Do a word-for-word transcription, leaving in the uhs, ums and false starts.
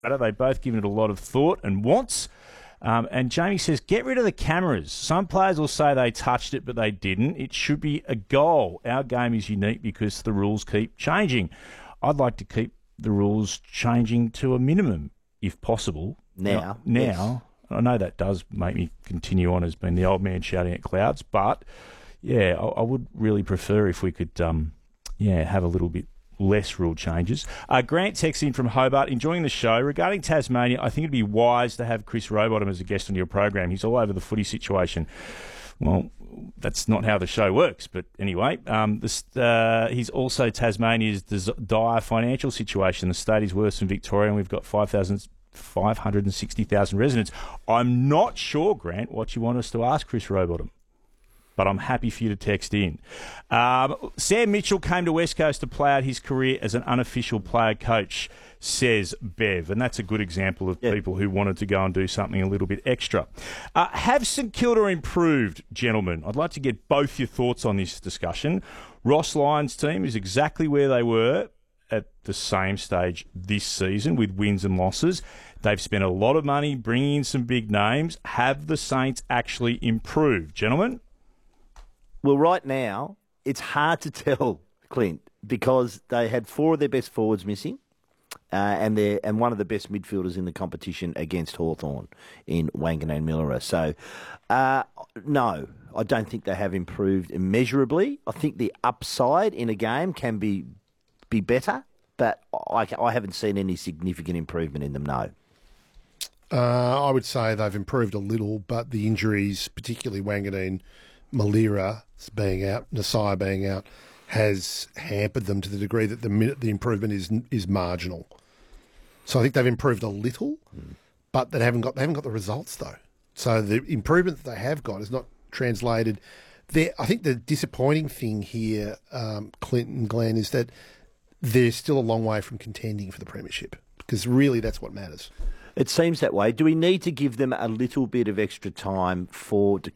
They've both given it a lot of thought and wants. Um, and Jamie says, get rid of the cameras. Some players will say they touched it, but they didn't. It should be a goal. Our game is unique because the rules keep changing. I'd like to keep the rules changing to a minimum, if possible. Now. Now. Yes. I know that does make me continue on as being the old man shouting at clouds, but, yeah, I, I would really prefer if we could, um, yeah, have a little bit less rule changes. Uh, Grant texts in from Hobart, enjoying the show. Regarding Tasmania, I think it'd be wise to have Chris Rowbottom as a guest on your program. He's all over the footy situation. Well, that's not how the show works. But anyway, um, this, uh, he's also Tasmania's dire financial situation. The state is worse than Victoria, and we've got five hundred sixty thousand residents. I'm not sure, Grant, what you want us to ask Chris Rowbottom, but I'm happy for you to text in. Um, Sam Mitchell came to West Coast to play out his career as an unofficial player coach, says Bev, and that's a good example of yeah. people who wanted to go and do something a little bit extra. Uh, have St Kilda improved, gentlemen? I'd like to get both your thoughts on this discussion. Ross Lyon's team is exactly where they were at the same stage this season with wins and losses. They've spent a lot of money bringing in some big names. Have the Saints actually improved, gentlemen? Well, right now, it's hard to tell, Clint, because they had four of their best forwards missing uh, and they're, and one of the best midfielders in the competition against Hawthorn in Wanganeen Millera. So, uh, no, I don't think they have improved immeasurably. I think the upside in a game can be be better, but I, I haven't seen any significant improvement in them, no. Uh, I would say they've improved a little, but the injuries, particularly Wanganeen, Malira being out, Nasai being out, has hampered them to the degree that the minute the improvement is is marginal. So I think they've improved a little, mm. but they haven't got they haven't got the results though. So the improvement that they have got is not translated. There, I think the disappointing thing here, um, Clinton and Glenn, is that they're still a long way from contending for the premiership, because really that's what matters. It seems that way. Do we need to give them a little bit of extra time for to